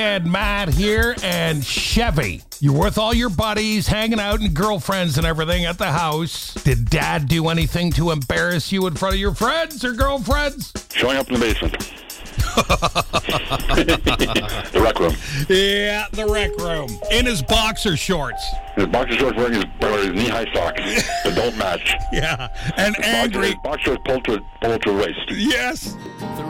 And Matt here, and Chevy. You're with all your buddies, hanging out and girlfriends and everything at the house. Did Dad do anything to embarrass you in front of your friends or girlfriends? Showing up in the basement. The rec room. Yeah, the rec room. In his boxer shorts. His boxer shorts wearing his knee-high socks that don't match. Yeah, and His angry. boxer shorts pulled to the waist. Yes.